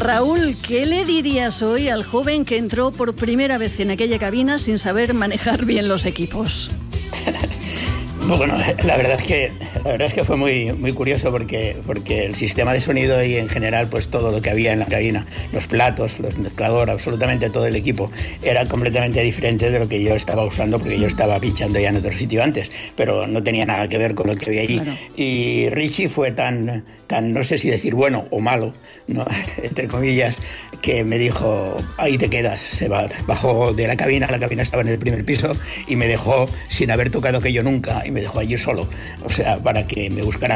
Raúl, ¿qué le dirías hoy al joven que entró por primera vez en aquella cabina sin saber manejar bien los equipos? Bueno, la verdad es que fue muy curioso porque el sistema de sonido y en general pues todo lo que había en la cabina, los platos, los mezcladores, absolutamente todo el equipo era completamente diferente de lo que yo estaba usando, porque yo estaba pinchando ya en otro sitio antes, pero no tenía nada que ver con lo que había allí. Claro. Y Richie fue tan no sé si decir bueno o malo, ¿no? Entre comillas, que me dijo, ahí te quedas. Se bajó de la cabina estaba en el primer piso y me dejó sin haber tocado aquello nunca y me dejó allí solo, o sea, para que me buscara